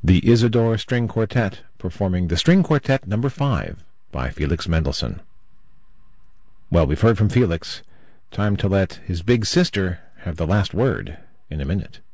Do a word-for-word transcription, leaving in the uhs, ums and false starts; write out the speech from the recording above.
the Isidore String Quartet performing the String Quartet number five by Felix Mendelssohn. Well, we've heard from Felix. Time to let his big sister have the last word in a minute.